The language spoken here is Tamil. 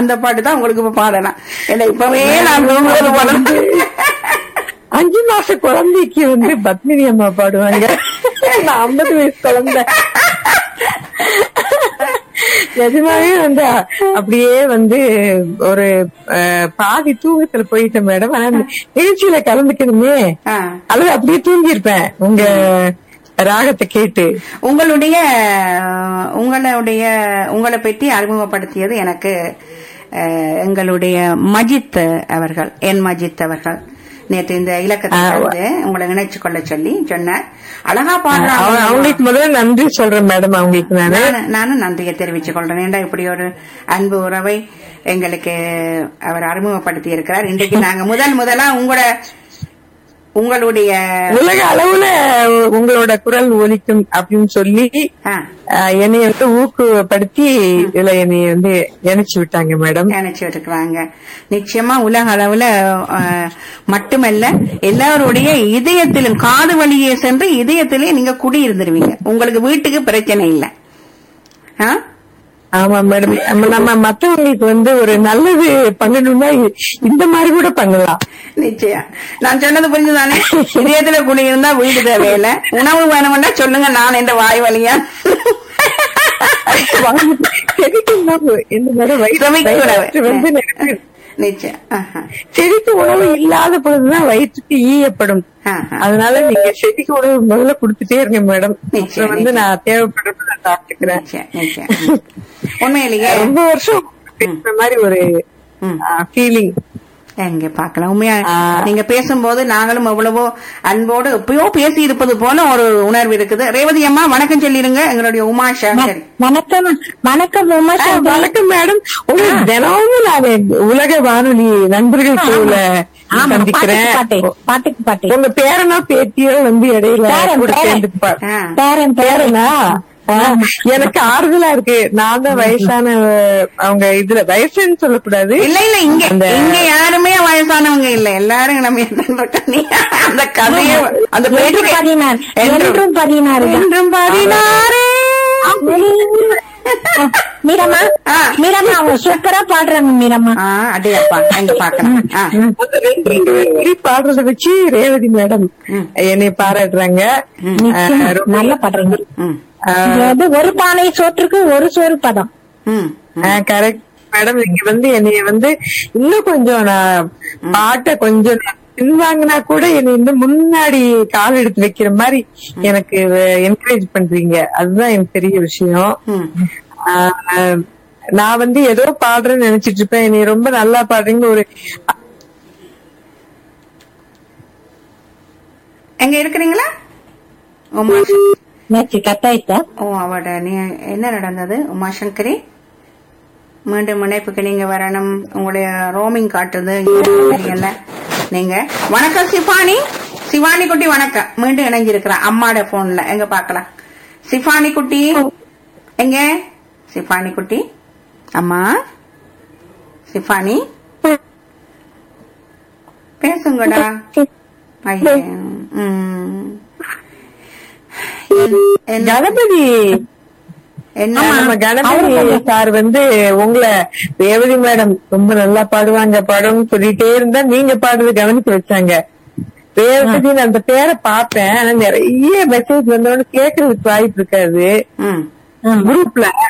அந்த பாட்டு தான் உங்களுக்கு இப்ப பாடலாம். ஏன்னா இப்பவே நான் தூங்குறது பாடம் 5 மாச குழந்தைக்கு வந்து பத்மினி அம்மா பாடுவாங்க. 50 வயசு குழந்தை நிஜமாவே வந்து அப்படியே வந்து ஒரு பாதி தூக்கத்துல போயிட்டேன் மேடம். ஆனா நிகழ்ச்சியில கலந்துக்கணுமே அல்லது அப்படியே தூங்கி இருப்பேன் உங்க ராகத்தை கேட்டு. உங்களை பற்றி அறிமுகப்படுத்தியது எனக்கு எங்களுடைய மஜித் அவர்கள், என் மஜித் அவர்கள் நேற்று இந்த இலக்கத்தை வந்து உங்களை நினைச்சு கொள்ள சொல்லி சொன்னார். அழகா பாடுறாங்க. அவங்களுக்கு முதல்ல நன்றி சொல்றேன் மேடம். அவங்களுக்கு நானும் நன்றியை தெரிவித்துக் கொள்றேன். ஏண்டா இப்படி ஒரு அன்பு உறவை எங்களுக்கு அவர் அறிமுகப்படுத்தி இருக்கிறார். இன்றைக்கு நாங்க முதலா உங்களுடைய உலக அளவுல உங்களோட குரல் ஒலிக்கும் அப்படின்னு சொல்லி என்னை வந்து ஊக்குவப்படுத்தி இதுல என்னை வந்து இணைச்சு விட்டாங்க மேடம். இணைச்சு விட்டுருக்காங்க. நிச்சயமா உலக அளவுல மட்டுமல்ல, எல்லாருடைய இதயத்திலும் காது வழியே சென்று இதயத்திலே நீங்க குடியிருந்துருவீங்க. உங்களுக்கு வீட்டுக்கு பிரச்சனை இல்லை. ஆமா மேடம். நம்ம மற்றவங்களுக்கு வந்து ஒரு நல்லது பண்ணணும்னா இந்த மாதிரி கூட பண்ணலாம். நிச்சயம். நான் சொன்னது புரிஞ்சுதானே? இதயத்துல குடியிருந்தா வீடு தேவையில்லை. உணவு வேணும்னா சொல்லுங்க, நான் என்ற வாய் வழியா செடிக்கு உணவு இல்லாத பொழுதுதான் வயிற்றுக்கு ஈயப்படும். அதனால நீங்க செடிக்கு உணவு முதல்ல குடுத்துட்டே இருங்க மேடம். வந்து நான் தேவைப்படுறது நான் சாப்பிட்டுக்கிறேன். உண்மையிலேயே ரொம்ப வருஷம் மாதிரி ஒரு ஃபீலிங் எங்க பாக்கலாம். உண்மையா நீங்க பேசும்போது நாங்களும் எவ்வளவோ அன்போடு எப்பயோ பேசி இருப்பது போல ஒரு உணர்வு இருக்குது. ரேவதி அம்மா வணக்கம் சொல்லிருங்க. எங்களுடைய உமா சங்கர். வணக்கம். வணக்கம் உமா சங்கர். வணக்கம் மேடம். உங்களுக்கு தினமும் நான் உலக வானொலி நண்பர்கள் குழுல சந்திக்கிறேன். பாட்டுக்கு உங்க பேரனோ பேத்தியோ வந்து இடையில பேரனா எனக்கு ஆறுதலா இருக்கு. நான் தான் வயசான அவங்க இதுல வயசுன்னு சொல்லக்கூடாது. இல்ல இங்க யாருமே வயசானவங்க இல்ல, எல்லாரும் நம்ம அந்த கதைய அந்த பேரு 16 மீரம்மா அவங்க சூப்பரா பாடுறாங்க. மீரம்மா அடையப்பா எங்க பாக்கலாம் பாடுறத வச்சு ரேவதி மேடம் என்னை பாராட்டுறாங்க. நல்லா பாடுறீங்க. ஒரு பானை சோற்றுக்கு ஒரு சோறு பதம். Correct madam. இங்க வந்து என்னைய வந்து இன்னும் கொஞ்சம் நான் பாட்டை கொஞ்சம் பின்வாங்கினா கூட என்னை இன்னும் முன்னாடி கால் எடுத்து வைக்கிற மாதிரி எனக்கு என்கரேஜ் பண்றீங்க. அதுதான் எனக்கு பெரிய விஷயம். நான் வந்து ஏதோ பாடுறேன்னு நினைச்சிட்டு இருப்பேன். என்னை ரொம்ப நல்லா பாடுறீங்க. ஒரு எங்க இருக்கிறீங்களா? கட்டாயிட்டா? ஓ அவட நீ என்ன நடந்தது உமாசங்கரி? மீண்டும் இணைப்புக்கு நீங்க வரணும். உங்களுடைய ரோமிங் காட்டுது தெரியல. நீங்க வணக்கம் சிவானி குட்டி வணக்கம். மீண்டும் இணைஞ்சிருக்கிறேன் அம்மாட போன்ல. எங்க பாக்கலாம் சிவானி குட்டி? எங்க சிவானி குட்டி? அம்மா சிவானி பேசுங்கடா. ஐயா கணபதி கணபதி சார் வந்து உங்களை ரேவதி மேடம் ரொம்ப நல்லா பாடுவாங்க பாடுன்னு சொல்லிட்டே இருந்தா நீங்க பாடுறது கவனிச்சு வச்சாங்க. ரேவதின்னு அந்த பேரை பார்த்தேன். ஆனா நிறைய மெசேஜ் வந்தோன்னு கேக்குறதுக்கு வாய்ப்பு இருக்காது குரூப்ல.